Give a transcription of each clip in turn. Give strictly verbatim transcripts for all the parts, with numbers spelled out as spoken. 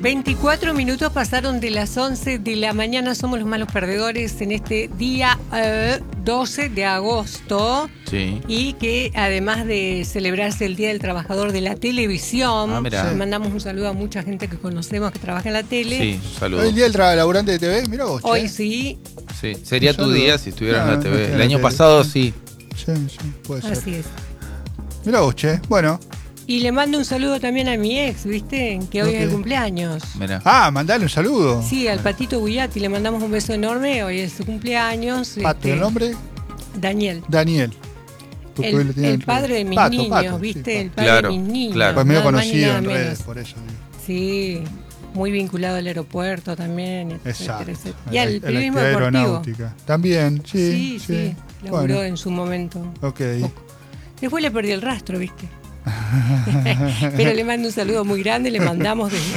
veinticuatro minutos pasaron de las once de la mañana. Somos los malos perdedores en este día eh, doce de agosto. Sí. Y que además de celebrarse el Día del Trabajador de la Televisión, Ah, mirá. le mandamos un saludo a mucha gente que conocemos que trabaja en la tele. Sí, saludos. Hoy el día del tra- laburante de T V, mira vos. Hoy che. sí, Sí, sería Un tu saludo. día si estuvieras Claro, en la T no V. estoy El en año la tele. pasado sí. Sí, sí, puede ser. así es. Mira vos, che. Bueno. Y le mando un saludo también a mi ex, ¿viste? Que hoy Ok. es el cumpleaños. Mirá. Ah, mandale un saludo. Sí, al Patito Guillati le mandamos un beso enorme. Hoy es su cumpleaños. Pato, este, ¿el nombre? Daniel. Daniel. Porque hoy El, le tienen el padre de mis Pato, niños, Pato, ¿viste? sí, el Pato. padre Claro, de mis niños. claro. Pues medio nada más ni conocido nada en redes, menos. por eso digo. Sí, muy vinculado al aeropuerto también, etcétera, Exacto. etcétera. A Y la- al a la periodismo actividad deportivo. aeronáutica. También, sí. Sí, sí, sí. laburó Bueno, en su momento. ok. Después le perdí el rastro, ¿viste? Pero le mando un saludo muy grande, le mandamos desde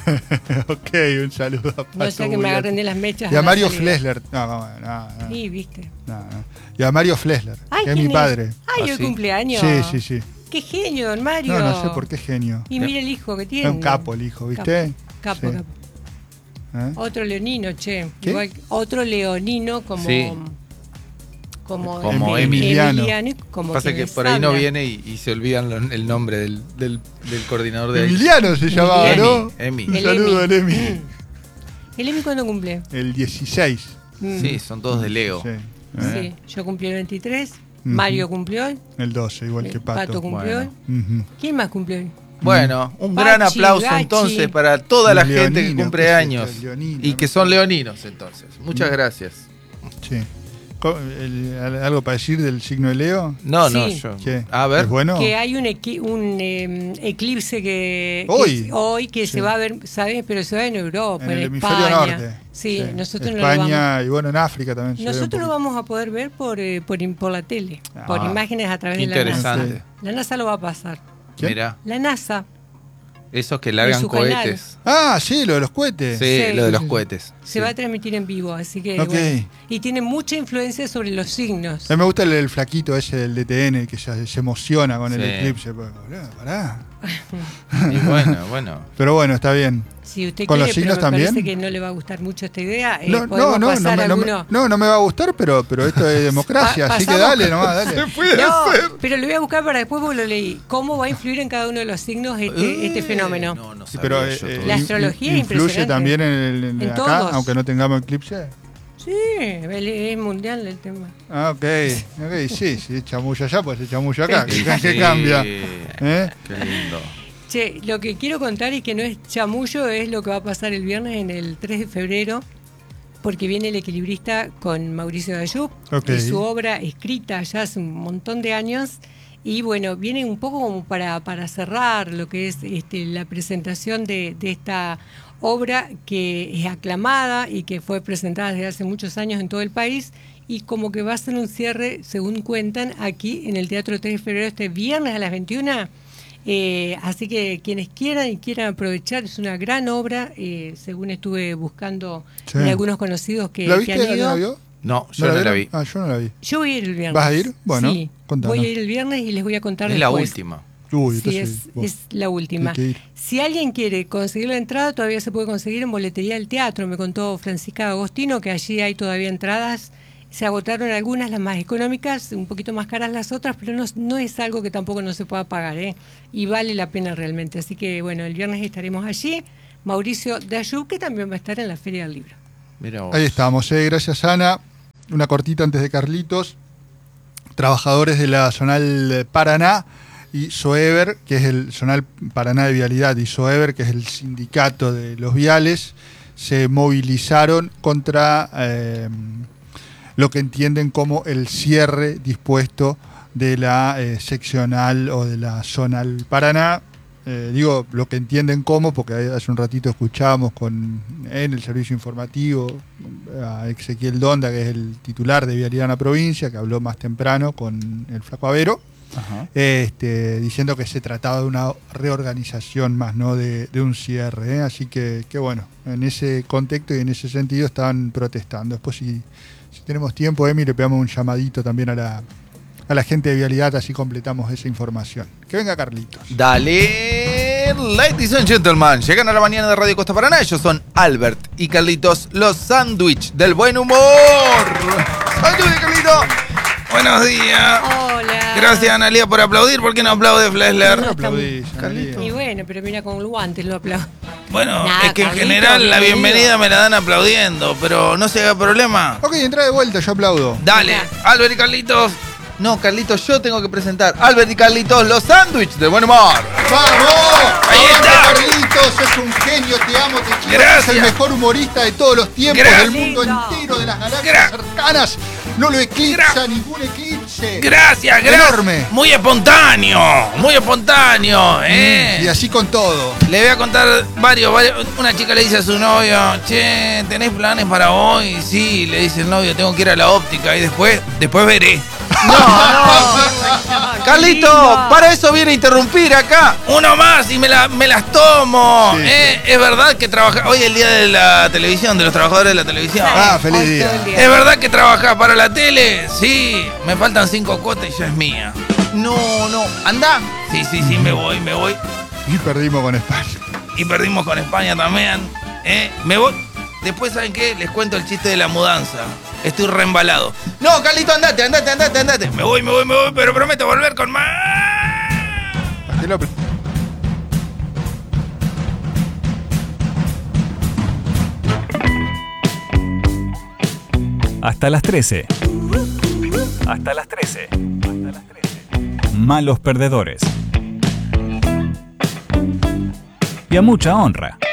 ok, un saludo a Pato no sea que me Guglielmi. agarren de las mechas. Y a la Mario salida. Flesler. No, no, no, no, Sí, ¿viste? no, no. Y a Mario Flesler, Ay, que es mi ¿quién padre. Ay, ¿Ah, el sí? cumpleaños. Sí, sí, sí. Qué genio, don Mario. No, no sé por qué genio. Y mira el hijo que tiene. Es un capo el hijo, ¿viste? Capo, Sí. capo. ¿Eh? Otro leonino, che. ¿Qué? Igual, otro leonino como... Sí. Como, Como Em- Emiliano. y como Pasa quien que les por ahí no habla. viene y, y se olvidan lo- el nombre del, del, del coordinador de ahí. Emiliano se llamaba, Emi, ¿no? Emi. Un El saludo al Emi. Emi. ¿El Emi cuándo cumple? El dieciséis. Mm, Sí, son todos de Leo. Sí. ¿eh? sí, yo cumplí el veintitrés. Ujú. Mario cumplió hoy. El doce, igual que Pato. Pato cumplió Bueno. hoy. Ujú. ¿Quién más cumplió hoy? Bueno, un Pachi, gran aplauso Gachi. entonces para toda la Un gente que leonino, cumple ¿qué es años esto? Leonino, y que ¿no? son leoninos entonces. Muchas gracias. Sí. Co- el- ¿Algo para decir del signo de Leo? No, no, Sí. yo. ¿Qué? A ver. ¿Es bueno? Que hay un, equi- un eh, eclipse que, que Hoy. es- hoy que Sí. se va a ver, ¿sabes? Pero se va en Europa, En en, el hemisferio España. norte. Sí, nosotros no lo España vamos. y bueno, en África también. se ve un Nosotros lo poquito. vamos a poder ver por, eh, por, in- por la tele, Ah, por imágenes a través qué de la NASA. interesante. La NASA lo va a pasar. ¿Quién? Mira, La NASA esos que largan su canal. cohetes. Ah, sí, lo de los cohetes. Sí, Sí. lo de los Sí, sí. cohetes. se Sí. va a transmitir en vivo, así que Ok. bueno. Y tiene mucha influencia sobre los signos. A mí me gusta el, el flaquito ese del D T N que se, se emociona con el Sí. eclipse. Pero, boludo, pará. Y bueno, bueno. Pero bueno, está bien. Si usted ¿Con quiere, los signos pero me parece también? que no le va a gustar mucho esta idea, eh, No, podemos no, no, no, pasar me, no, me, alguno. no, no me va a gustar, pero, pero esto es democracia, Pa- así que pasamos dale con- nomás, dale. No, pero lo voy a buscar para después porque lo leí. ¿Cómo va a influir en cada uno de los signos este, este Eh, fenómeno? No, no Sí, sabía pero yo eh, todo eh, La eso. astrología es influye impresionante. también en, el, en En acá, todos. aunque no tengamos eclipse. Sí, el- es mundial el tema. Ah, ok, ok, sí, si es chamullo allá, pues es chamullo acá. Sí, ¿Qué, qué sí. cambia? ¿Eh? Qué lindo. Che, lo que quiero contar y que no es chamullo es lo que va a pasar el viernes en el tres de febrero, porque viene el equilibrista con Mauricio Dayub, Ok. y su obra escrita ya hace un montón de años. Y bueno, viene un poco como para, para cerrar lo que es este, la presentación de, de esta obra que es aclamada y que fue presentada desde hace muchos años en todo el país y como que va a ser un cierre, según cuentan, aquí en el Teatro tres de febrero este viernes a las veintiuna. Eh, así que quienes quieran y quieran aprovechar, es una gran obra, eh, según estuve buscando Sí. en algunos conocidos que, ¿La que viste? han ¿Alguien ido. la vio? No, yo no, la vieron? vi. Ah, yo no la vi. Yo voy a ir el viernes. ¿Vas a ir? Bueno, sí, contanos. voy a ir el viernes y les voy a contar Es la después. última. Uy, Sí, entonces, es, vos, es la última. hay que ir. Si alguien quiere conseguir la entrada, todavía se puede conseguir en Boletería del Teatro. Me contó Francisca Agostino que allí hay todavía entradas. Se agotaron algunas, las más económicas, un poquito más caras las otras, pero no, no es algo que tampoco no se pueda pagar, ¿eh? Y vale la pena realmente. Así que, bueno, el viernes estaremos allí. Mauricio Dayub, que también va a estar en la Feria del Libro. Mira vos. Ahí estamos, eh. Gracias, Ana. Una cortita antes de Carlitos. Trabajadores de la Zonal Paraná y SOEVER, que es el Zonal Paraná de Vialidad, y SOEVER, que es el sindicato de los viales, se movilizaron contra eh, lo que entienden como el cierre dispuesto de la eh, seccional o de la Zonal Paraná. Eh, digo lo que entienden como, porque hace un ratito escuchábamos con, en el servicio informativo a Ezequiel Donda, que es el titular de Vialidad en la provincia, que habló más temprano con el Flaco Avero, Ajá. este, diciendo que se trataba de una reorganización más, no de, de un cierre. ¿eh? Así que, que bueno, en ese contexto y en ese sentido están protestando. Después si, si tenemos tiempo, Emi, le pegamos un llamadito también a la, a la gente de Vialidad, así completamos esa información. Que venga Carlitos. Dale. bien, ladies and gentlemen, llegan a la mañana de Radio Costa Paraná. Ellos son Albert y Carlitos, los sándwich del buen humor. ¡Saludos, Carlitos! Buenos días. Hola. Gracias, Analia, por aplaudir. ¿Por qué no aplaude, Flesler? No aplaudís, Y bueno, pero mira, con guantes lo aplaudo. Bueno, Nada, es que en Carlitos, general la bienvenido. bienvenida me la dan aplaudiendo, pero no se haga problema. Ok, entra de vuelta, yo aplaudo. Dale, Albert y Carlitos. No, Carlitos, yo tengo que presentar. Albert y Carlitos, los sándwich del buen humor. ¡Vamos! Ahí está. Carlitos, sos un genio, te amo, te quiero. Gracias. Es el mejor humorista de todos los tiempos, Gracias. del mundo Lindo. entero, de las galaxias Gra- cercanas. No lo eclipsa Gra- ningún eclipse. Gracias, gracias. Enorme. Muy espontáneo, muy espontáneo, ¿eh? Y así con todo. Le voy a contar varios, varios. Una chica le dice a su novio, che, ¿tenés planes para hoy? Sí, le dice el novio, tengo que ir a la óptica y después, después veré. No, no. Carlito, para eso viene a interrumpir acá. Uno más y me, la, me las tomo. Sí. ¿eh? Es verdad que trabaja. Hoy es el día de la televisión, de los trabajadores de la televisión. Ah, feliz Hoy día. todo el ¿Es verdad que trabajas para la tele? Sí, me faltan cinco cuotas y ya es mía. No, no, anda. Sí, sí, sí, me voy, me voy. Y perdimos con España. Y perdimos con España también. ¿eh? Me voy. Después, ¿saben qué? Les cuento el chiste de la mudanza. Estoy reembalado. No, Carlito, andate, andate, andate, andate. Me voy, me voy, me voy, pero prometo volver con más. Hacelo- Hasta las trece. Hasta las trece. Hasta las trece. Malos perdedores. Y a mucha honra.